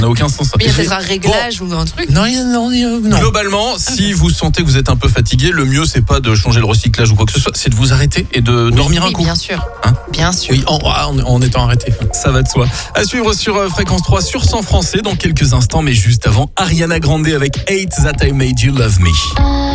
Ça n'a aucun sens. Mais il y a peut-être un réglage ou un truc. Non. Globalement, si vous sentez que vous êtes un peu fatigué, le mieux c'est pas de changer le recyclage ou quoi que ce soit, c'est de vous arrêter et de dormir un Oui, coup. bien sûr. Hein Bien sûr. Oui, en étant arrêté. Ça va de soi. À suivre sur Fréquence 3 sur 100 Français dans quelques instants, mais juste avant, Ariana Grande avec Hate That I Made You Love Me.